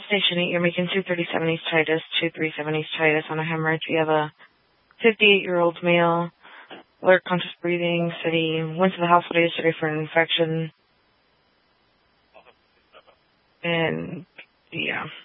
Station 8, you're making 237 East Titus, 237 East Titus on a hemorrhage. We have a 58-year-old male, alert, conscious breathing, said he went to the hospital yesterday for an infection. And, yeah.